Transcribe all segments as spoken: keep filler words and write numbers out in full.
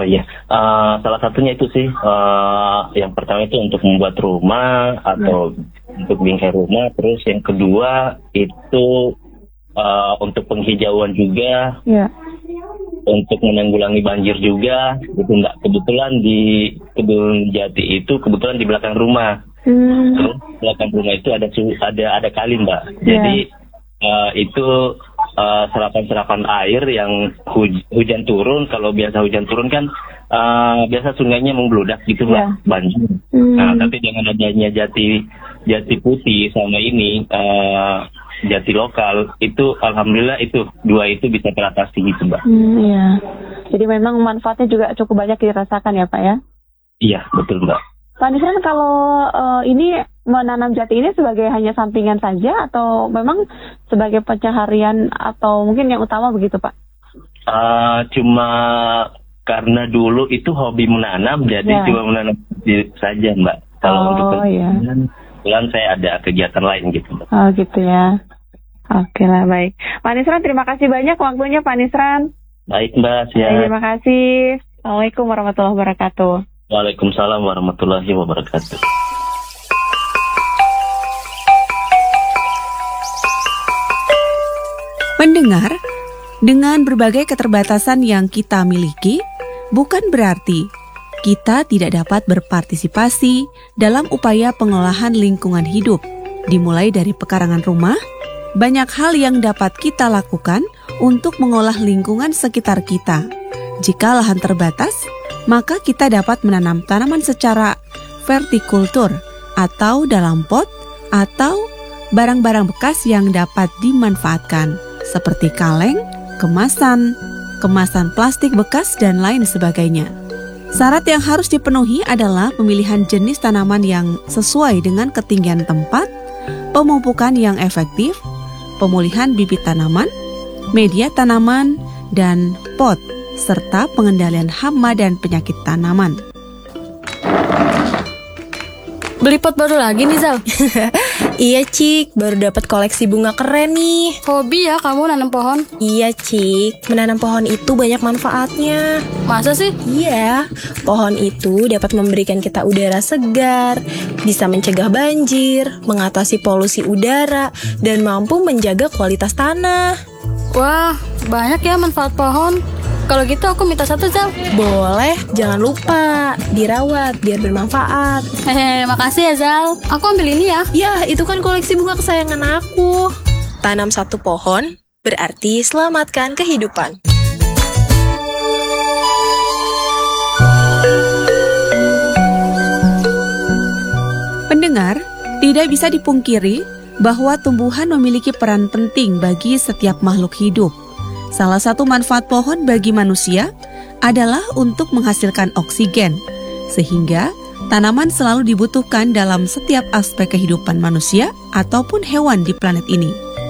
iya, uh, salah satunya itu sih, uh, yang pertama itu untuk membuat rumah atau yeah. untuk bingkai rumah, terus yang kedua itu uh, untuk penghijauan juga, yeah. untuk menanggulangi banjir juga, itu enggak, kebetulan di kebun jati itu kebetulan di belakang rumah, hmm. terus belakang rumah itu ada ada ada kali mbak, yeah. jadi uh, itu Uh, serapan-serapan air yang huj- hujan turun. Kalau biasa hujan turun kan uh, biasa sungainya membludak gitu mbak, yeah. banjir. Hmm. Nah tapi dengan adanya jati jati putih sama ini uh, jati lokal itu alhamdulillah itu dua itu bisa teratasi gitu mbak. Hmm, iya. Jadi memang manfaatnya juga cukup banyak dirasakan ya pak ya? Iya betul mbak. Pak Nisran, kalau uh, ini menanam jati ini sebagai hanya sampingan saja atau memang sebagai pencaharian atau mungkin yang utama begitu Pak? Uh, cuma karena dulu itu hobi menanam, jadi yeah. cuma menanam saja Mbak. Kalau oh, untuk iya. kebetulan saya ada kegiatan lain gitu Mbak. Oh gitu ya. Oke lah, baik. Pak Nisran, terima kasih banyak waktunya Pak Nisran. Baik Mbak, siap. Terima kasih. Assalamualaikum warahmatullahi wabarakatuh. Waalaikumsalam warahmatullahi wabarakatuh. Mendengar, dengan berbagai keterbatasan yang kita miliki, bukan berarti kita tidak dapat berpartisipasi dalam upaya pengolahan lingkungan hidup. Dimulai dari pekarangan rumah, banyak hal yang dapat kita lakukan untuk mengolah lingkungan sekitar kita. Jika lahan terbatas, maka kita dapat menanam tanaman secara vertikultur atau dalam pot atau barang-barang bekas yang dapat dimanfaatkan seperti kaleng, kemasan, kemasan plastik bekas dan lain sebagainya. Syarat yang harus dipenuhi adalah pemilihan jenis tanaman yang sesuai dengan ketinggian tempat, pemupukan yang efektif, pemulihan bibit tanaman, media tanaman, dan pot, serta pengendalian hama dan penyakit tanaman. Beli pot baru lagi nih Zal? Iya Cik, baru dapat koleksi bunga keren nih. Hobi ya kamu nanam pohon? Iya Cik, menanam pohon itu banyak manfaatnya. Masa sih? Iya, pohon itu dapat memberikan kita udara segar, bisa mencegah banjir, mengatasi polusi udara, dan mampu menjaga kualitas tanah. Wah, banyak ya manfaat pohon. Kalau gitu aku minta satu Zal. Boleh, jangan lupa dirawat biar bermanfaat. Hehe, makasih ya Zal. Aku ambil ini ya. Ya, itu kan koleksi bunga kesayangan aku. Tanam satu pohon berarti selamatkan kehidupan. Pendengar, tidak bisa dipungkiri bahwa tumbuhan memiliki peran penting bagi setiap makhluk hidup. Salah satu manfaat pohon bagi manusia adalah untuk menghasilkan oksigen, sehingga tanaman selalu dibutuhkan dalam setiap aspek kehidupan manusia ataupun hewan di planet ini.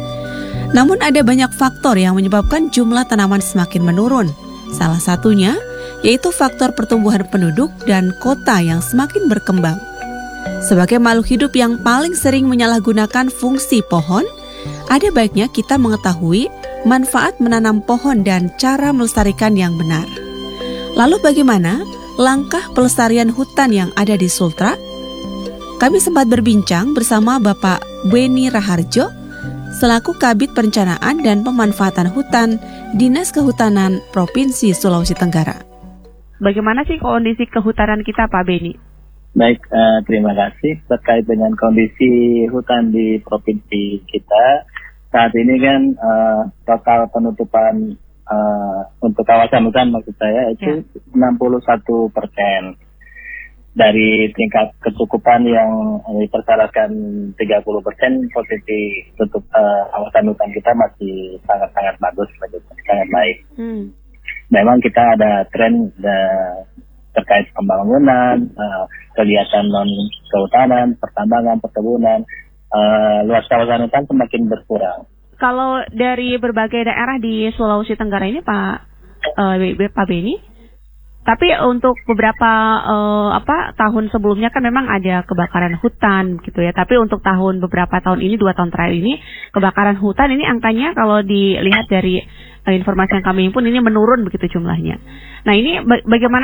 Namun ada banyak faktor yang menyebabkan jumlah tanaman semakin menurun. Salah satunya yaitu faktor pertumbuhan penduduk dan kota yang semakin berkembang. Sebagai makhluk hidup yang paling sering menyalahgunakan fungsi pohon, ada baiknya kita mengetahui manfaat menanam pohon dan cara melestarikan yang benar. Lalu bagaimana langkah pelestarian hutan yang ada di Sultra? Kami sempat berbincang bersama Bapak Beni Raharjo, selaku Kabid Perencanaan dan Pemanfaatan Hutan Dinas Kehutanan Provinsi Sulawesi Tenggara. Bagaimana sih kondisi kehutanan kita Pak Beni? Baik, uh, terima kasih. Terkait dengan kondisi hutan di provinsi kita, saat ini kan uh, total penutupan uh, untuk kawasan hutan maksud saya itu ya. enam puluh satu persen dari tingkat kecukupan yang dipersyaratkan tiga puluh persen. Posisi tutup uh, kawasan hutan kita masih sangat-sangat bagus, sangat baik. Hmm. Memang kita ada tren uh, terkait pembangunan, uh, kegiatan non kehutanan, pertambangan, perkebunan. Uh, luas kawasan hutan semakin berkurang. Kalau dari berbagai daerah di Sulawesi Tenggara ini Pak uh, Pak Beni, tapi untuk beberapa uh, apa tahun sebelumnya kan memang ada kebakaran hutan gitu ya. Tapi untuk tahun beberapa tahun ini, dua tahun terakhir ini, kebakaran hutan ini angkanya kalau dilihat dari uh, informasi yang kami himpun ini menurun begitu jumlahnya. Nah ini ba- bagaimana